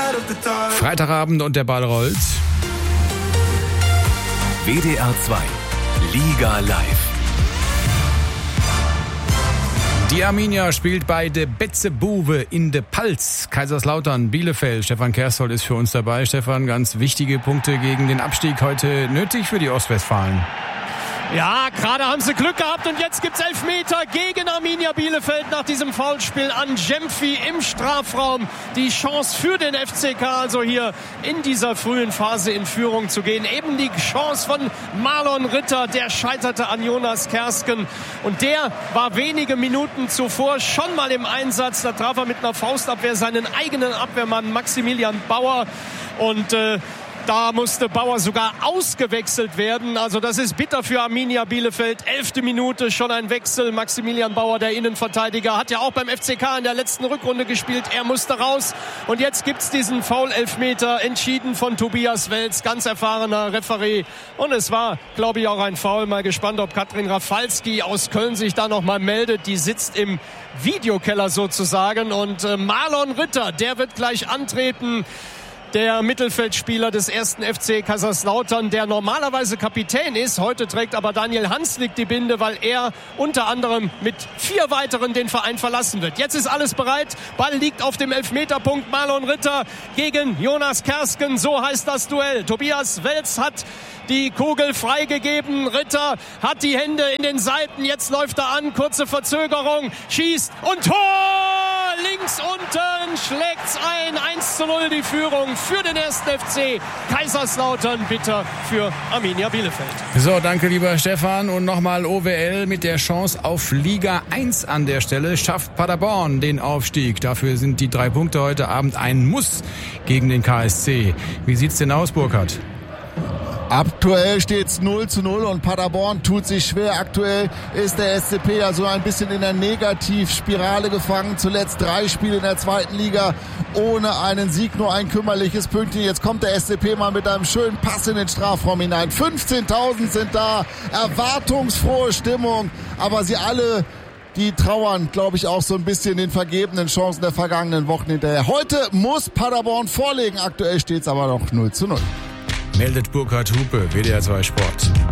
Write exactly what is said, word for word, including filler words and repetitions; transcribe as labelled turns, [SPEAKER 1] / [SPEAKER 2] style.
[SPEAKER 1] Freitagabend und der Ball rollt.
[SPEAKER 2] W D R zwei Liga live.
[SPEAKER 1] Die Arminia spielt bei de Betzebuwe in de Palz. Kaiserslautern, Bielefeld. Stefan Kersol ist für uns dabei. Stefan, ganz wichtige Punkte gegen den Abstieg heute nötig für die Ostwestfalen.
[SPEAKER 3] Ja, gerade haben sie Glück gehabt und jetzt gibt's Elfmeter gegen Arminia Bielefeld nach diesem Foulspiel an Jemfi im Strafraum. Die Chance für den F C K, also hier in dieser frühen Phase in Führung zu gehen. Eben die Chance von Marlon Ritter, der scheiterte an Jonas Kersken. Und der war wenige Minuten zuvor schon mal im Einsatz. Da traf er mit einer Faustabwehr seinen eigenen Abwehrmann Maximilian Bauer. Und äh, Da musste Bauer sogar ausgewechselt werden. Also das ist bitter für Arminia Bielefeld. Elfte Minute, schon ein Wechsel. Maximilian Bauer, der Innenverteidiger, hat ja auch beim F C K in der letzten Rückrunde gespielt. Er musste raus. Und jetzt gibt's diesen Foul-Elfmeter, entschieden von Tobias Welz, ganz erfahrener Referee. Und es war, glaube ich, auch ein Foul. Mal gespannt, ob Katrin Rafalski aus Köln sich da noch mal meldet. Die sitzt im Videokeller sozusagen. Und äh, Marlon Ritter, der wird gleich antreten. Der Mittelfeldspieler des ersten F C Kaiserslautern, der normalerweise Kapitän ist. Heute trägt aber Daniel Hanslik die Binde, weil er unter anderem mit vier weiteren den Verein verlassen wird. Jetzt ist alles bereit. Ball liegt auf dem Elfmeterpunkt. Marlon Ritter gegen Jonas Kersken. So heißt das Duell. Tobias Welz hat die Kugel freigegeben. Ritter hat die Hände in den Seiten. Jetzt läuft er an. Kurze Verzögerung. Schießt und Tor! Links unten schlägt's ein. eins zu null die Führung für den ersten F C Kaiserslautern. Bitter für Arminia Bielefeld.
[SPEAKER 1] So, danke lieber Stefan. Und nochmal O W L mit der Chance auf Liga eins an der Stelle. Schafft Paderborn den Aufstieg. Dafür sind die drei Punkte heute Abend ein Muss gegen den K S C. Wie sieht's denn aus, Burkhard?
[SPEAKER 4] Aktuell steht's null zu null und Paderborn tut sich schwer. Aktuell ist der S C P ja so ein bisschen in der Negativspirale gefangen. Zuletzt drei Spiele in der zweiten Liga ohne einen Sieg, nur ein kümmerliches Pünktchen. Jetzt kommt der S C P mal mit einem schönen Pass in den Strafraum hinein. fünfzehntausend sind da, erwartungsfrohe Stimmung, aber sie alle, die trauern, glaube ich, auch so ein bisschen den vergebenen Chancen der vergangenen Wochen hinterher. Heute muss Paderborn vorlegen. Aktuell steht's aber noch null zu null.
[SPEAKER 1] Meldet Burkhard Hupe, W D R zwei Sport.